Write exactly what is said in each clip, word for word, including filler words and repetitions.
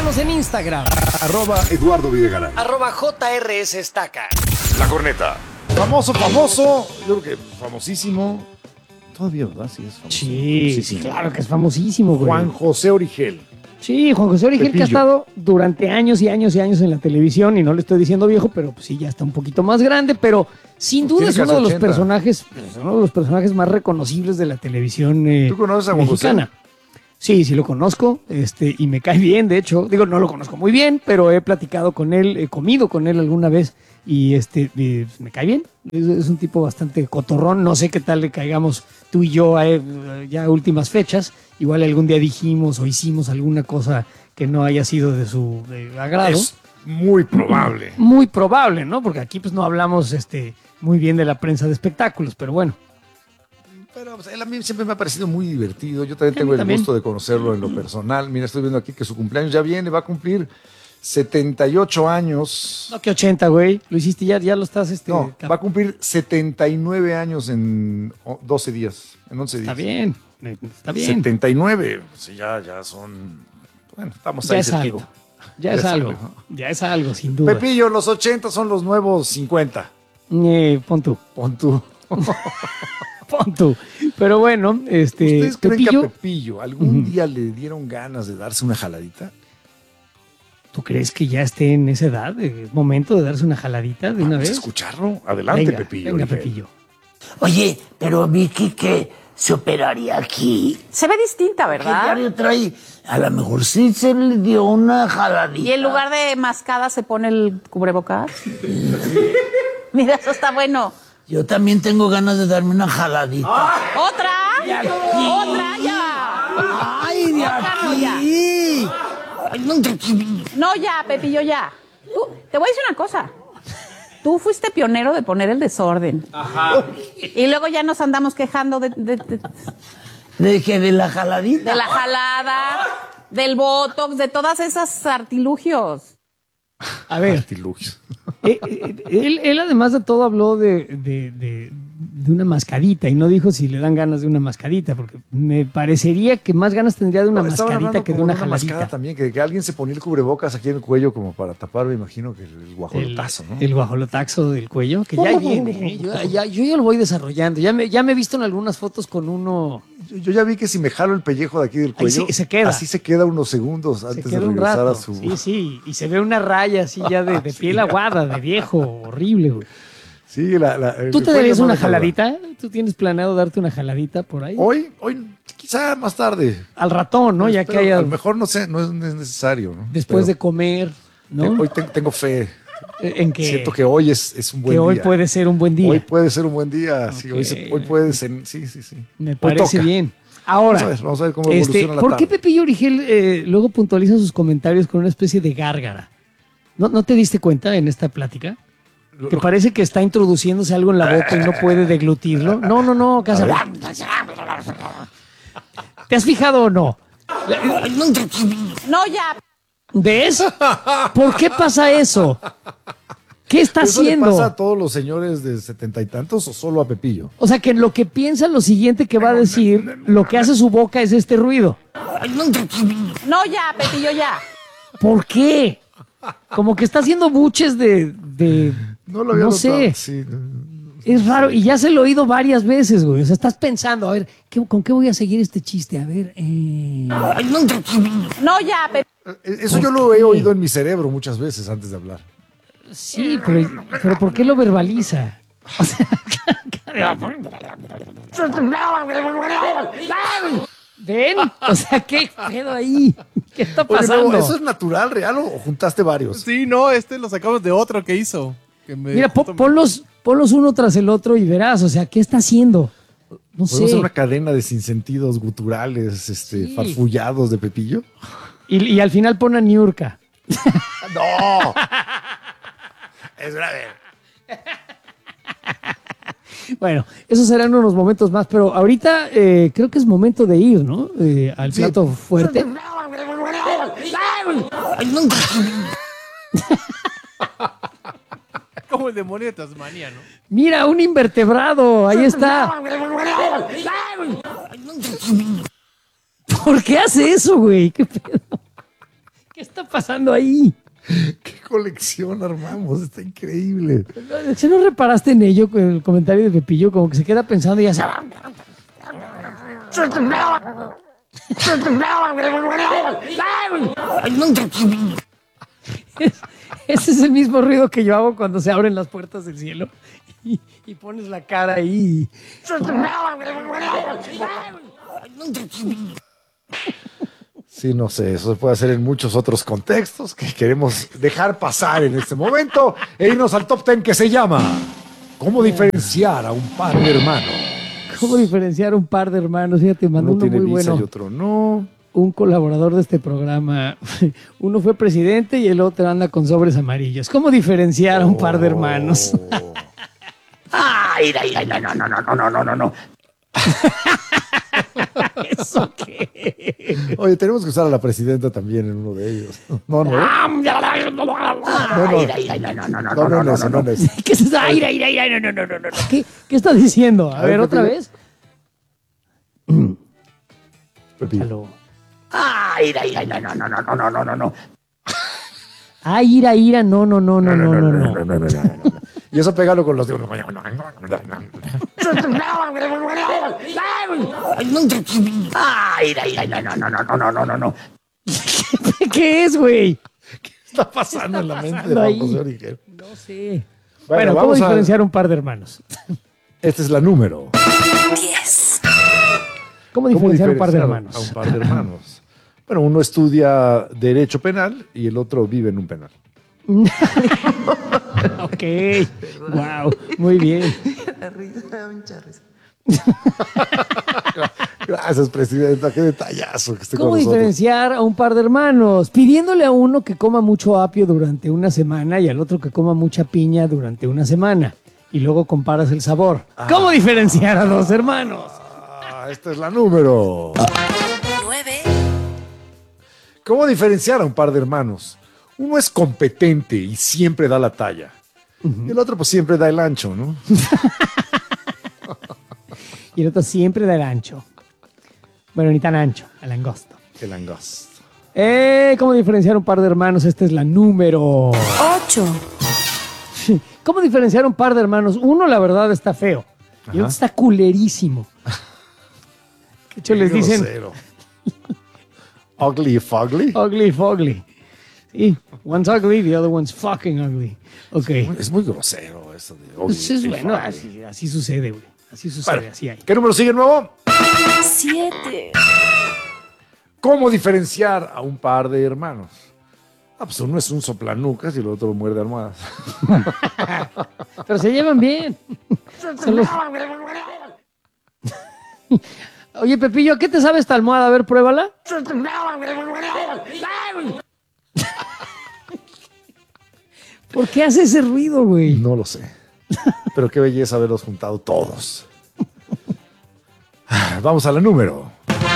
Síganos en Instagram. Arroba Eduardo Videgaray. Arroba J R S Estaca. La Corneta. Famoso, famoso. Yo creo que famosísimo. Todavía, ¿verdad? Sí, es famoso. Sí, sí, claro que es famosísimo, güey. Juan José Origel. Sí, Juan José Origel, Pepillo. que ha estado durante años y años y años en la televisión, y no le estoy diciendo viejo, pero pues sí, ya está un poquito más grande, pero sin duda Tiene es uno casi de los ochenta. personajes, es uno de los personajes más reconocibles de la televisión eh, ¿Tú conoces a Juan José? mexicana. Sí, sí lo conozco, este, y me cae bien, de hecho, digo, no lo conozco muy bien, pero he platicado con él, he comido con él alguna vez, y este, eh, me cae bien, es, es un tipo bastante cotorrón, no sé qué tal le caigamos tú y yo a, eh, ya a últimas fechas, igual algún día dijimos o hicimos alguna cosa que no haya sido de su de agrado. Es muy probable. Muy probable, ¿no? Porque aquí pues no hablamos este, muy bien de la prensa de espectáculos, pero bueno. Pero pues, él a mí siempre me ha parecido muy divertido. Yo también A mí tengo el también. gusto de conocerlo en lo personal. Mira, estoy viendo aquí que su cumpleaños ya viene, va a cumplir setenta y ocho años. No, que ochenta, güey. Lo hiciste ya, ya lo estás este. No, cap- va a cumplir setenta y nueve años en o- doce días, en once días. Está bien, eh, está bien. setenta y nueve, sí, ya, ya son. Bueno, estamos Ya ahí es cerquita. algo. Ya es algo. Ya es algo, sin duda. Pepillo, los ochenta son los nuevos cincuenta. Eh, pon tú. Pon tú. Pon tú. Pero bueno, este. ¿Ustedes creen Pepillo, que a Pepillo algún Ujú. día le dieron ganas de darse una jaladita? ¿tú crees que ya esté en esa edad? ¿Es momento de darse una jaladita de una Vamos a vez? escucharlo. Adelante, Venga, Pepillo. venga, Origel. Pepillo. Oye, pero Vicky que se operaría aquí. Se ve distinta, ¿Qué ¿verdad? diario trae? A lo mejor sí se le dio una jaladita. Y en lugar de mascada se pone el cubrebocas. Mira, eso está bueno. Yo también tengo ganas de darme una jaladita. ¿Otra? De aquí. ¿Otra? Ya. ¡Ay, de Otra no, ya. aquí! Ay, no, No, ya, Pepillo, ya. Tú, te voy a decir una cosa. Tú fuiste pionero de poner el desorden. Ajá. Y luego ya nos andamos quejando de, de, de, ¿De qué? ¿De la jaladita? de la jalada, del botox, de todas esas artilugios. A ver, Artilugios. eh, eh, él, él además de todo habló de, de, de, de una mascarita y no dijo si le dan ganas de una mascarita, porque me parecería que más ganas tendría de una No, estaban mascarita hablando que de como una mascada jaladita. también, que, que alguien se ponía el cubrebocas aquí en el cuello como para tapar, me imagino que el, el El, guajolotazo, ¿no? el guajolotazo del cuello, que ya viene, ¿eh? yo, ya, yo ya lo voy desarrollando. Ya me, ya me he visto en algunas fotos con uno. Yo, yo ya vi que si me jalo el pellejo de aquí del Ahí cuello, sí, se queda. así se queda unos segundos Se antes de queda un regresar rato. a su... Sí, sí. Y se ve una raya así ya de, de piel aguada, de viejo, horrible, güey. Sí, la, la- el ¿Tú te cuello darías no una deja de hablar. jaladita? ¿Tú tienes planeado darte una jaladita por ahí? Hoy, hoy, quizá más tarde. Al ratón, ¿no? Ya Pero que haya A lo mejor no sé, no es no es necesario, ¿no? después de Pero comer, ¿no? Hoy ten- tengo fe. En que, Siento que hoy es, es un buen que hoy día. puede ser un buen día. Hoy puede ser un buen día. Sí, hoy, se- Ok. hoy puede ser. Sí, sí, sí. Me Hoy parece toca. bien. Ahora, Vamos a ver, vamos a ver cómo este, evoluciona la ¿por qué tarde. Pepillo Origel eh, luego puntualiza sus comentarios con una especie de gárgara? ¿No, ¿No te diste cuenta en esta plática? Lo- Que lo- parece que está introduciéndose algo en la boca y no puede deglutirlo. No, no, no. ¿Qué hace? ¿Te has fijado o no? No, ya. ¿Ves? ¿Por qué pasa eso? ¿Qué está ¿Eso le haciendo? pasa a todos los señores de setenta y tantos o solo a Pepillo? O sea, que en lo que piensa lo siguiente que va a decir, lo que hace su boca es este ruido. No, ya, Pepillo, ya. ¿Por qué? Como que está haciendo buches de... de No lo había no notado. sé. Sí. Es raro. Y ya se lo he oído varias veces, güey. O sea, estás pensando, a ver, ¿qué- ¿con qué voy a seguir este chiste? A ver, eh... No, ya, Pepillo. Eh, Eso yo lo he oído en mi cerebro muchas veces antes de hablar. Sí, pero, pero ¿por qué lo verbaliza? O sea, ¿ven? O sea, ¿qué pedo ahí? ¿Qué está Oye, pasando? Memo, ¿eso es natural, real o juntaste varios? Sí, no, este lo sacamos de otro que hizo. que me- Mira, po- justo me- ponlos, ponlos uno tras el otro y verás, o sea, ¿qué está haciendo? No ¿Podemos sé. hacer una cadena de sinsentidos guturales, este, Sí. farfullados de Pepillo? Y, y al final pone a Niurka. ¡No! Es grave. Bueno, esos serán unos momentos más, pero ahorita eh, creo que es momento de ir, ¿no? Eh, al Sí. plato fuerte. Como el demonio de Tasmania, ¿no? Mira, un invertebrado, ahí está. ¿Por qué hace eso, güey? ¿Qué pedo? ¿Qué está pasando ahí? ¿Qué colección armamos? Está increíble. Si no reparaste en ello, con el comentario de Pepillo, como que se queda pensando y ya se va. Es- ese es el mismo ruido que yo hago cuando se abren las puertas del cielo y, y pones la cara ahí. Sí, no sé, eso se puede hacer en muchos otros contextos que queremos dejar pasar en este momento e irnos al top ten que se llama ¿Cómo diferenciar a un par de hermanos? ¿Cómo diferenciar un par de hermanos? Fíjate, mandó Uno uno tiene muy visa bueno. y otro no. Un colaborador de este programa. Uno fue presidente y el otro anda con sobres amarillos. ¿Cómo diferenciar a un par de hermanos? Oh. Ay, ay, ay, no, no, no, no, no, no, no, no. ¿Eso qué? Oye, tenemos que usar a la presidenta también en uno de ellos. No, no. Ay, no. ay, ay, no, no, no, no, No, no, no, en eso, no, no. en eso. ¿Qué es eso? Ay, ay, ay, ay, no, no, no, no, no. ¿Qué, ¿Qué está diciendo? A, A ver, ver, otra Pepillo. vez. Pepillo. Aló. Ay, ay, ay, no, no, no, no, no, no, no, no. Ay, ira, ira, no, no, no, no, no, no, no. no, no, no. Y eso pégalo con los de uno. Ay, ay, ay, no, no, no, no, no, no, no, no. ¿Qué es, güey? ¿Qué está pasando en la mente de pasando Juan ahí? José Origel? No sé. Bueno, Bueno, ¿cómo vamos a- diferenciar un par de hermanos? Esta es la número. ¿Cómo ¿Cómo diferenciar un par de diferenciar hermanos? a un par de hermanos? Bueno, uno estudia Derecho Penal y el otro vive en un penal. Ok. Wow. Muy bien. Gracias, presidenta. Qué detallazo que esté con ¿Cómo nosotros. diferenciar a un par de hermanos? Pidiéndole a uno que coma mucho apio durante una semana y al otro que coma mucha piña durante una semana. Y luego comparas el sabor. ¿Cómo diferenciar a dos hermanos? Ah, esta es la número. nueve, ¿Cómo diferenciar a un par de hermanos? Uno es competente y siempre da la talla. Y el otro pues siempre da el ancho, ¿no? Y el otro siempre da el ancho. Bueno, ni tan ancho, el angosto. El angosto. Eh, ¿Cómo diferenciar un par de hermanos? Esta es la número. ocho, ¿Cómo diferenciar un par de hermanos? Uno, la verdad, está feo. Y el otro está culerísimo. De hecho, les Qué dicen grosero. Ugly y fugly. ugly fogly. Sí, one's ugly, the other one's fucking ugly. Ok. Es muy grosero eso de ugly Pues es y bueno, fugly. así, así sucede, güey. Así sucede, Bueno, así hay. ¿qué número sigue nuevo? siete, ¿Cómo diferenciar a un par de hermanos? Ah, pues uno es un soplanucas y el otro muerde almohadas. Pero se llevan bien. Son los- Oye, Pepillo, ¿a qué te sabe esta almohada? A ver, pruébala. ¿Por qué hace ese ruido, güey? No lo sé. Pero qué belleza haberlos juntado todos. Ah, vamos a la número.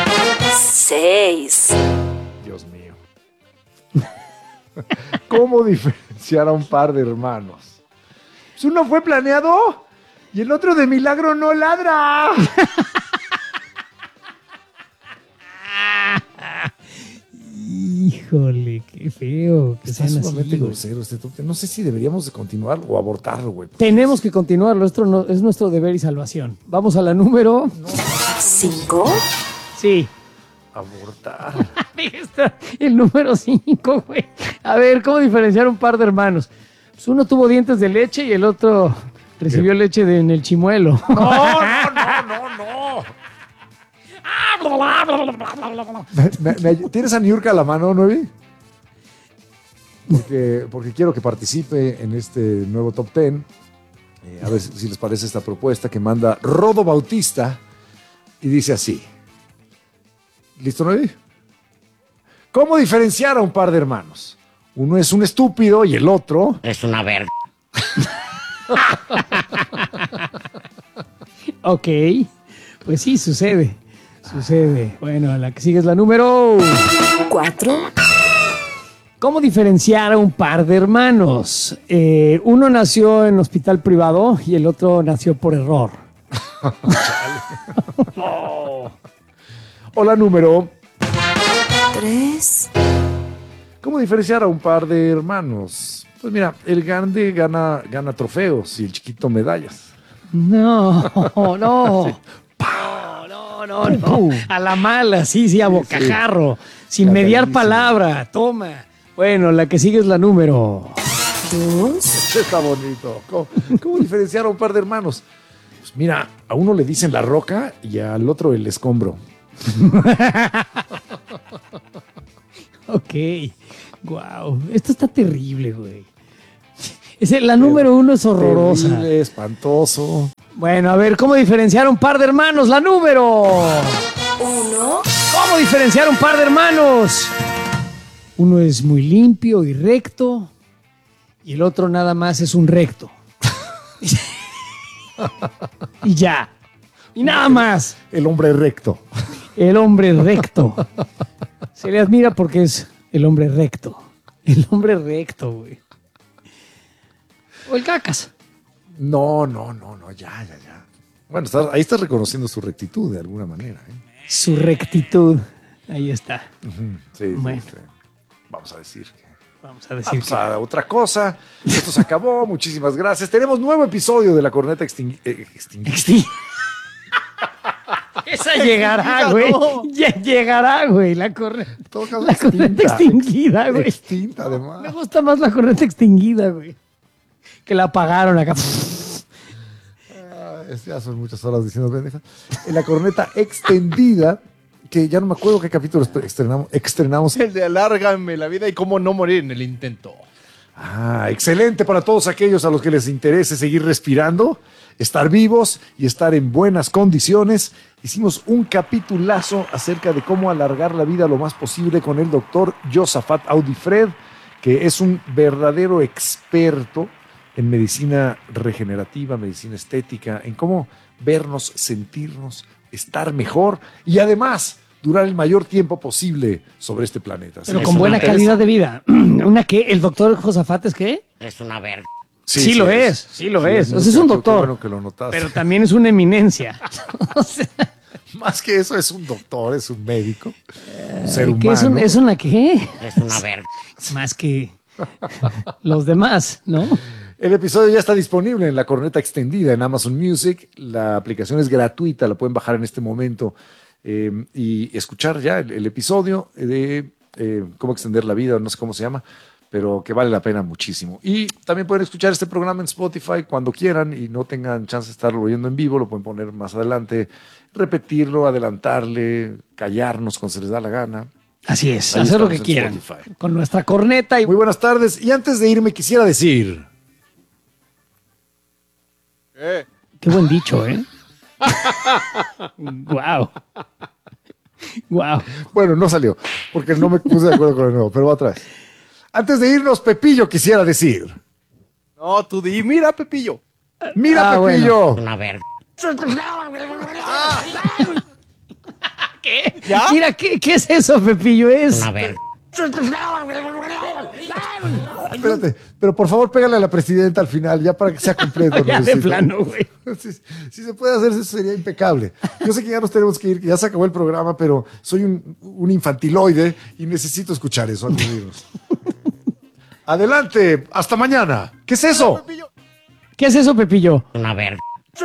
seis, Dios mío. ¿Cómo diferenciar a un par de hermanos? Pues uno fue planeado y el otro de milagro no ladra. Híjole, qué feo que Está sean sumamente así, güey. grosero este top ten. No sé si deberíamos de continuar o abortarlo, güey. Tenemos que continuarlo, esto no- es nuestro deber y salvación. Vamos a la número. cinco, Sí. Abortar. Ahí está el número cinco, güey. A ver, ¿cómo diferenciar un par de hermanos? Pues uno tuvo dientes de leche y el otro recibió leche de- en el chimuelo. No, no, no, no, no. Me- me- ¿Tienes a Niurka a la mano, Nuevi? Porque, porque quiero que participe en este nuevo top ten. Eh, a ver si, si les parece esta propuesta que manda Rodo Bautista y dice así. ¿Listo, Nuevi? ¿Cómo diferenciar a un par de hermanos? Uno es un estúpido y el otro... Es una verga. Ok, pues sí, sucede. Sucede. Bueno, la que sigue es la número. cuatro, ¿Cómo diferenciar a un par de hermanos? Eh, uno nació en hospital privado y el otro nació por error. O la número... tres, ¿Cómo ¿Cómo diferenciar a un par de hermanos? Pues mira, el grande gana, gana trofeos y el chiquito medallas. No, no. No, no, no, no. A la mala, sí, sí, a bocajarro. Sin mediar Catadísimo. palabra. Toma. Bueno, la que sigue es la número. Dos. Está bonito. ¿Cómo, cómo diferenciar a un par de hermanos? Pues mira, a uno le dicen la roca y al otro el escombro. Ok. Wow. Esto está terrible, güey. Ese- la número uno es horrorosa. Terrible, espantoso. Bueno, a ver, ¿cómo diferenciar un par de hermanos? La número. Uno. ¿Cómo diferenciar un par de hermanos? Uno es muy limpio y recto y el otro nada más es un recto. Y ya. Y nada más. El hombre recto. El hombre recto. Se le admira porque es el hombre recto. El hombre recto, güey. O el cacas. No, no, no, no, ya, ya, ya. Bueno, estás- ahí estás reconociendo su rectitud de alguna manera. ¿eh? Su rectitud. Ahí está. Sí, sí, Bueno. sí. Vamos a decir que... Vamos a decir Vamos que... a otra cosa. Esto se acabó. Muchísimas gracias. Tenemos nuevo episodio de La Corneta Extingui- eh, Extinguida. Exti- Esa llegará, güey. Ya llegará, güey. La corneta. Todo caso, La corneta extinguida, güey. Extinta, además. Me gusta más la corneta extinguida, güey. Que la apagaron acá. Ah, es- ya son muchas horas diciendo pendejas. En La Corneta Extendida, que ya no me acuerdo qué capítulo est- estrenamos. Estrenamos. El de alárgame la vida y cómo no morir en el intento. Ah, excelente para todos aquellos a los que les interese seguir respirando, estar vivos y estar en buenas condiciones. Hicimos un capitulazo acerca de cómo alargar la vida lo más posible con el doctor Josafat Audifred, que es un verdadero experto en medicina regenerativa, medicina estética, en cómo vernos, sentirnos, estar mejor y además durar el mayor tiempo posible sobre este planeta. Pero ¿Sí? con ¿Eso buena te interesa? calidad de vida. ¿Una qué? ¿El doctor Josafat es qué? Es una verga. Sí, lo es, sí lo es. O sea, es un qué doctor. bueno que lo notaste. Pero también es una eminencia. O sea, Más que eso, es un doctor, es un médico, un ser ¿qué es, un- humano. es una qué? Es una verga. Más que los demás, ¿no? El episodio ya está disponible en La Corneta Extendida en Amazon Music. La aplicación es gratuita, la pueden bajar en este momento eh, y escuchar ya el, el episodio de eh, Cómo extender la vida, no sé cómo se llama, pero que vale la pena muchísimo. Y también pueden escuchar este programa en Spotify cuando quieran y no tengan chance de estarlo oyendo en vivo, lo pueden poner más adelante, repetirlo, adelantarle, callarnos cuando se les da la gana. Así es, Ahí hacer lo que estamos en quieran. Spotify. Con nuestra corneta y... Muy buenas tardes. Y antes de irme, quisiera decir... Eh, Qué buen dicho, ¿eh? Guau. Guau. Bueno, no salió, porque no me puse de acuerdo con el nuevo, pero va otra vez. Antes de irnos, Pepillo, quisiera decir... no, tú di, mira, Pepillo. ¡Mira, Ah, Pepillo! Una verga. ¿Qué? ¿Ya? Mira, ¿qué, qué es eso, Pepillo? Es... Una verga. Espérate, pero por favor pégale a la presidenta al final, ya para que sea completo. Ya de necesito. plano, güey. Si, si se puede hacer, eso sería impecable. Yo sé que ya nos tenemos que ir, que ya se acabó el programa, pero soy un, un infantiloide y necesito escuchar eso antes de irnos. Adelante, hasta mañana. ¿Qué es eso? ¿Qué es eso, Pepillo? Una verga.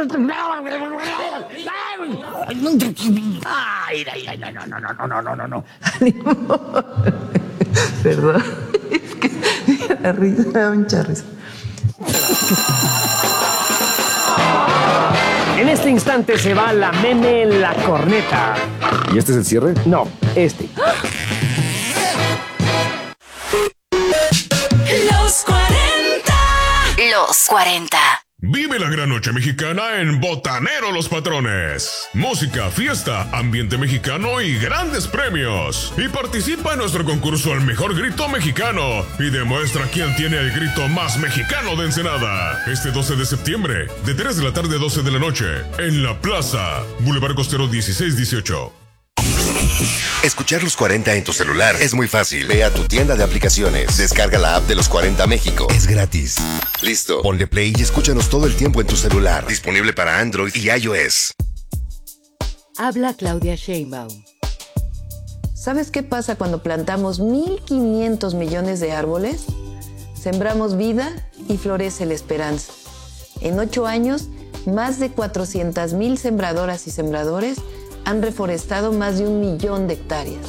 Ay, ay, ay, no, no, no, no, no, no, no, no. Perdón. Es que la risa me da mucha risa. En este instante se va la meme en la corneta. ¿Y este es el cierre? No, este. Los cuarenta. Los cuarenta. Vive la gran noche mexicana en Botanero Los Patrones. Música, fiesta, ambiente mexicano y grandes premios. Y participa en nuestro concurso al mejor grito mexicano. Y demuestra quién tiene el grito más mexicano de Ensenada. Este doce de septiembre, de tres de la tarde a doce de la noche, en la Plaza, Boulevard Costero dieciséis dieciocho. Escuchar Los cuarenta en tu celular es muy fácil. Ve a tu tienda de aplicaciones, descarga la app de Los cuarenta México. Es gratis. Listo. Ponle play y escúchanos todo el tiempo en tu celular. Disponible para Android y iOS. Habla Claudia Sheinbaum. ¿Sabes qué pasa cuando plantamos mil quinientos millones de árboles? Sembramos vida y florece la esperanza. En ocho años, más de cuatrocientas mil sembradoras y sembradores han reforestado más de un millón de hectáreas.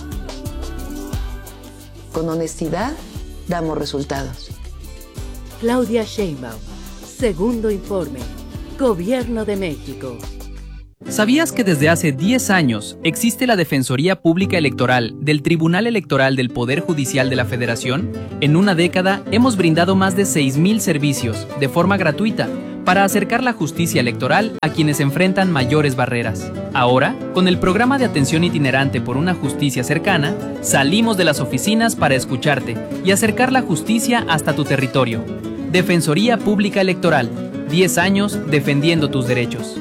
Con honestidad, damos resultados. Claudia Sheinbaum, segundo informe, Gobierno de México. ¿Sabías que desde hace diez años existe la Defensoría Pública Electoral del Tribunal Electoral del Poder Judicial de la Federación? En una década hemos brindado más de seis mil servicios de forma gratuita para acercar la justicia electoral a quienes enfrentan mayores barreras. Ahora, con el programa de atención itinerante por una justicia cercana, salimos de las oficinas para escucharte y acercar la justicia hasta tu territorio. Defensoría Pública Electoral, diez años defendiendo tus derechos.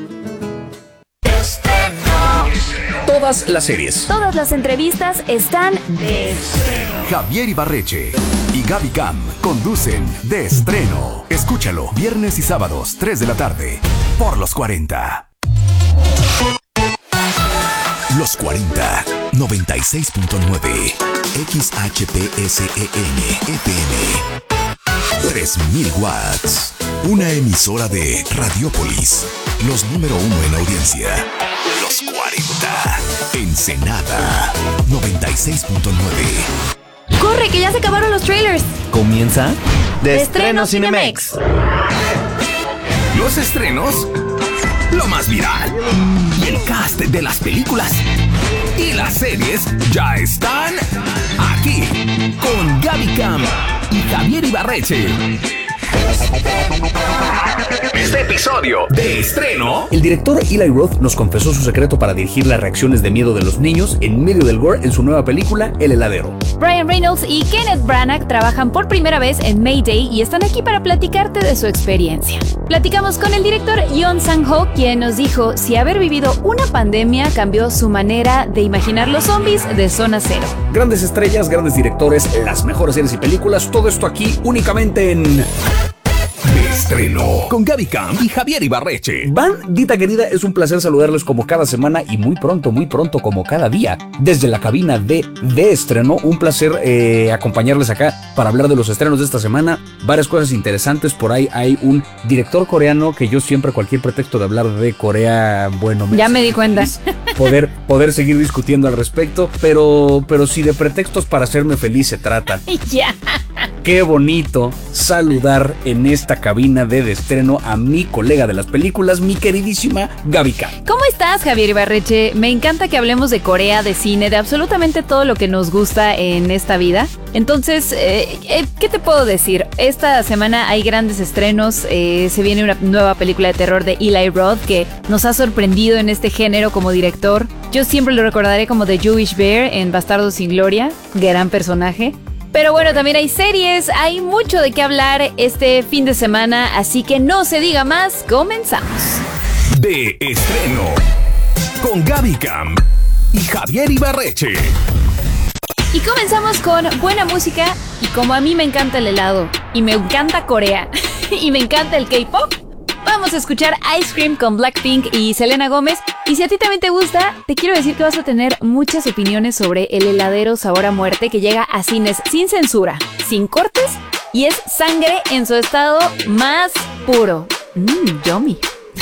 Todas las series. Todas las entrevistas están de estreno. Javier Ibarreche y Gaby Cam conducen De Estreno. Escúchalo viernes y sábados, tres de la tarde, por Los cuarenta. Los cuarenta, noventa y seis punto nueve. X H P S E N F M. tres mil watts. Una emisora de Radiópolis. Los número uno en audiencia. Los cuarenta. Ensenada. noventa y seis punto nueve. ¡Corre, que ya se acabaron los trailers! Comienza De Estreno Cinemex. Los estrenos, lo más viral. Y el cast de las películas y las series ya están aquí. Con Gaby Cam y Javier Ibarreche. Este episodio de estreno. El director Eli Roth nos confesó su secreto para dirigir las reacciones de miedo de los niños en medio del gore en su nueva película El heladero. Ryan Reynolds y Kenneth Branagh trabajan por primera vez en Mayday y están aquí para platicarte de su experiencia. Platicamos con el director Yeon Sang-ho, quien nos dijo si haber vivido una pandemia cambió su manera de imaginar los zombies de Zona Cero. Grandes estrellas, grandes directores, las mejores series y películas, todo esto aquí únicamente en... De Estreno, con Gaby Cam y Javier Ibarreche. Bandita querida, es un placer saludarles como cada semana y muy pronto, muy pronto como cada día. Desde la cabina de De Estreno, un placer eh, acompañarles acá para hablar de los estrenos de esta semana. Varias cosas interesantes, por ahí hay un director coreano que yo siempre cualquier pretexto de hablar de Corea, bueno... Me ya me di cuenta. Poder, poder seguir discutiendo al respecto, pero, pero si de pretextos para hacerme feliz se trata. Ya. Qué bonito saludar en esta cabina de De Estreno a mi colega de las películas, mi queridísima Gaby Cam. ¿Cómo estás, Javier Ibarreche? Me encanta que hablemos de Corea, de cine, de absolutamente todo lo que nos gusta en esta vida. Entonces, eh, eh, ¿qué te puedo decir? Esta semana hay grandes estrenos. Eh, se viene una nueva película de terror de Eli Roth que nos ha sorprendido en este género como director. Yo siempre lo recordaré como The Jewish Bear en Bastardos sin Gloria, gran personaje. Pero bueno, también hay series, hay mucho de qué hablar este fin de semana, así que no se diga más, comenzamos. De Estreno, con Gaby Cam y Javier Ibarreche. Y comenzamos con buena música, y como a mí me encanta el helado, y me encanta Corea, y me encanta el K-pop, vamos a escuchar Ice Cream con Blackpink y Selena Gómez. Y si a ti también te gusta, te quiero decir que vas a tener muchas opiniones sobre el heladero sabor a muerte que llega a cines sin censura, sin cortes, y es sangre en su estado más puro. Mmm, yummy.